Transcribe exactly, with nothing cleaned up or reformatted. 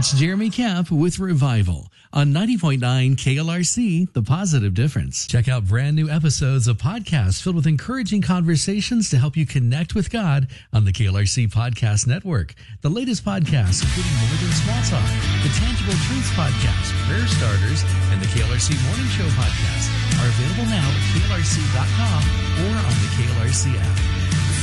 It's Jeremy Camp with Revival on ninety point nine K L R C, The Positive Difference. Check out brand new episodes of podcasts filled with encouraging conversations to help you connect with God on the K L R C Podcast Network. The latest podcasts, including More Than Small Talk, the Tangible Truths Podcast, Prayer Starters, and the K L R C Morning Show Podcast, are available now at K L R C dot com or on the K L R C app.